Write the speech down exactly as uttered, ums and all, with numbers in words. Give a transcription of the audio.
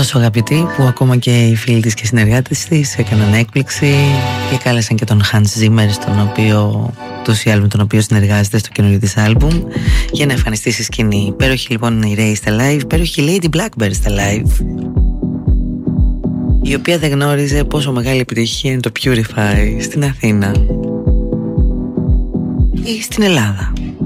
Τόσο αγαπητή που ακόμα και οι φίλοι της και οι συνεργάτες της έκαναν έκπληξη και κάλεσαν και τον Hans Zimmer, στον οποίο, τους με τον οποίο συνεργάζεται στο καινούριο της άλμπουμ, για να εμφανιστεί στη σκηνή. Υπέροχη λοιπόν η Ray στα live, υπέροχη η Lady Blackbird στα live, η οποία δεν γνώριζε πόσο μεγάλη επιτυχία είναι το Purify στην Αθήνα ή στην Ελλάδα.